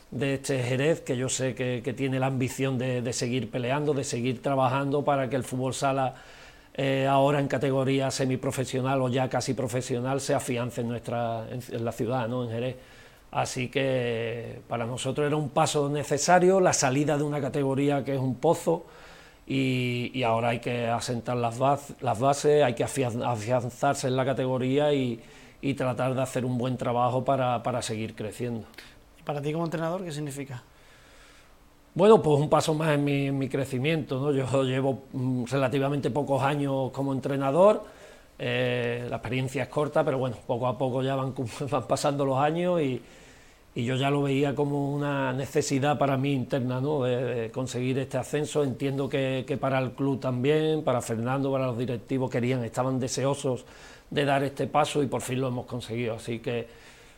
de este Jerez, que yo sé que tiene la ambición de seguir peleando, de seguir trabajando para que el fútbol sala, ahora en categoría semiprofesional o ya casi profesional, se afiance en la ciudad, ¿no? En Jerez. Así que para nosotros era un paso necesario, la salida de una categoría que es un pozo, y ahora hay que asentar las bases, hay que afianzarse en la categoría y tratar de hacer un buen trabajo para seguir creciendo. ¿Y para ti como entrenador qué significa? Bueno, pues un paso más en mi crecimiento, ¿no? Yo llevo relativamente pocos años como entrenador, la experiencia es corta, pero bueno, poco a poco ya van pasando los años y yo ya lo veía como una necesidad para mí interna, ¿no? De conseguir este ascenso. Entiendo que para el club también, para Fernando, para los directivos, estaban deseosos de dar este paso y por fin lo hemos conseguido, así que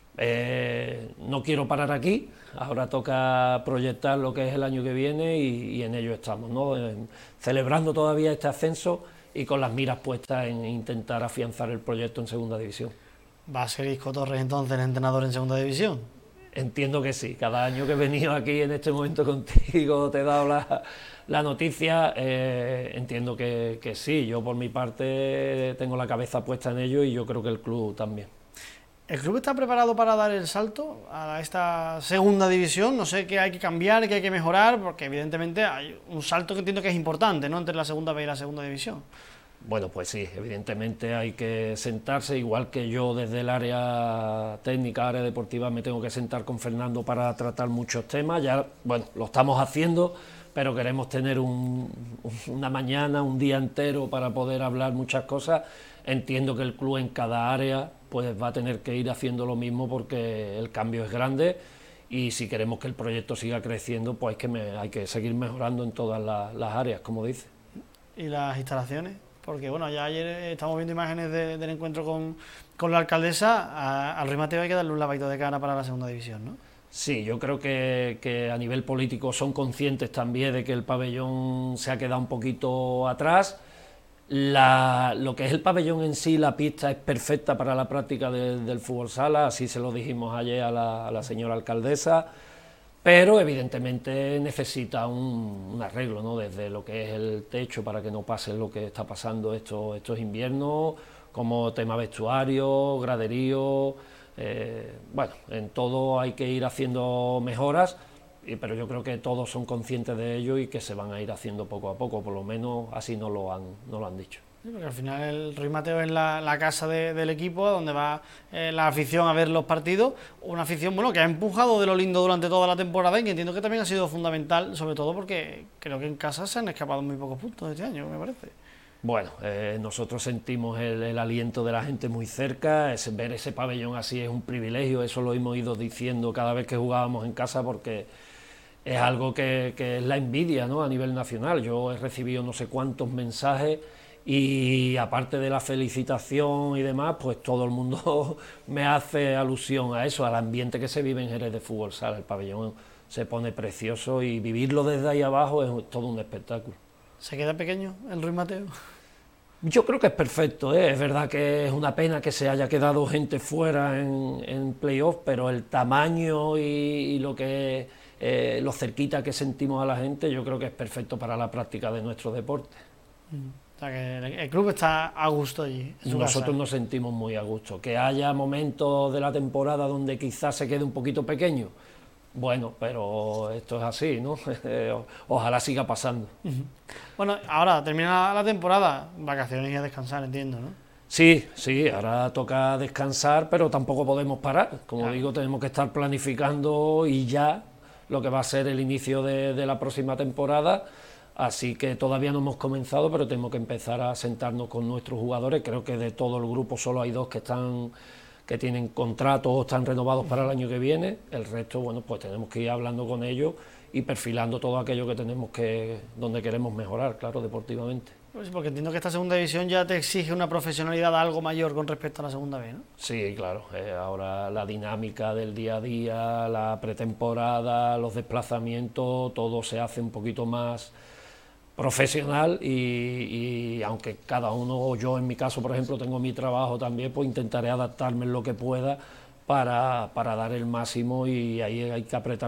no quiero parar aquí, ahora toca proyectar lo que es el año que viene y en ello estamos, ¿no? Celebrando todavía este ascenso y con las miras puestas en intentar afianzar el proyecto en segunda división. ¿Va a ser Isco Torres entonces el entrenador en segunda división? Entiendo que sí, cada año que he venido aquí en este momento contigo te he dado la noticia, entiendo que sí, yo por mi parte tengo la cabeza puesta en ello y yo creo que el club también. ¿El club está preparado para dar el salto a esta segunda división? No sé qué hay que cambiar, qué hay que mejorar, porque evidentemente hay un salto que entiendo que es importante, ¿no?, entre la segunda B y la segunda división. Bueno, pues sí, evidentemente hay que sentarse, igual que yo desde el área técnica, área deportiva, me tengo que sentar con Fernando para tratar muchos temas. Ya, bueno, lo estamos haciendo, pero queremos tener una mañana, un día entero para poder hablar muchas cosas. Entiendo que el club en cada área pues va a tener que ir haciendo lo mismo porque el cambio es grande y si queremos que el proyecto siga creciendo, pues hay que seguir mejorando en todas las áreas, como dice. ¿Y las instalaciones? Porque bueno, ya ayer estamos viendo imágenes del encuentro con la alcaldesa. Al Ruiz Mateo hay que darle un lavadito de cara para la segunda división, ¿no? Sí, yo creo que a nivel político son conscientes también de que el pabellón se ha quedado un poquito atrás. Lo que es el pabellón en sí, la pista es perfecta para la práctica del fútbol sala, así se lo dijimos ayer a la señora alcaldesa, pero evidentemente necesita un arreglo, ¿no? Desde lo que es el techo para que no pase lo que está pasando estos inviernos, como tema vestuario, graderío, bueno, en todo hay que ir haciendo mejoras, pero yo creo que todos son conscientes de ello y que se van a ir haciendo poco a poco, por lo menos así no lo han dicho. Sí, porque al final el Ruiz Mateo es la casa del equipo, donde va la afición a ver los partidos, una afición bueno que ha empujado de lo lindo durante toda la temporada y que entiendo que también ha sido fundamental, sobre todo porque creo que en casa se han escapado muy pocos puntos este año, me parece. Bueno, nosotros sentimos el aliento de la gente muy cerca, ver ese pabellón así es un privilegio, eso lo hemos ido diciendo cada vez que jugábamos en casa porque es algo que es la envidia, ¿no?, a nivel nacional. Yo he recibido no sé cuántos mensajes y aparte de la felicitación y demás, pues todo el mundo me hace alusión a eso, al ambiente que se vive en Jerez de Fútbol Sala. El pabellón se pone precioso y vivirlo desde ahí abajo es todo un espectáculo. ¿Se queda pequeño el Ruiz Mateo? Yo creo que es perfecto, ¿eh? Es verdad que es una pena que se haya quedado gente fuera en playoff, pero el tamaño y lo que lo cerquita que sentimos a la gente, yo creo que es perfecto para la práctica de nuestro deporte. O sea que el club está a gusto allí, en su Nosotros casa. nos sentimos muy a gusto. Que haya momentos de la temporada donde quizás se quede un poquito pequeño, bueno, pero esto es así, ¿no? Ojalá siga pasando. Bueno, ahora termina la temporada, vacaciones y a descansar, entiendo, ¿no? Sí, sí, ahora toca descansar, pero tampoco podemos parar. Como Claro. digo, tenemos que estar planificando y ya lo que va a ser el inicio de la próxima temporada. Así que todavía no hemos comenzado, pero tenemos que empezar a sentarnos con nuestros jugadores. Creo que de todo el grupo solo hay dos que tienen contratos o están renovados para el año que viene. El resto, bueno, pues tenemos que ir hablando con ellos y perfilando todo aquello que tenemos donde queremos mejorar, claro, deportivamente. Pues porque entiendo que esta segunda división ya te exige una profesionalidad algo mayor con respecto a la segunda B, ¿no? Sí, claro, ahora la dinámica del día a día, la pretemporada, los desplazamientos, todo se hace un poquito más profesional y aunque cada uno, o yo en mi caso, por ejemplo, tengo mi trabajo también, pues intentaré adaptarme en lo que pueda para dar el máximo y ahí hay que apretar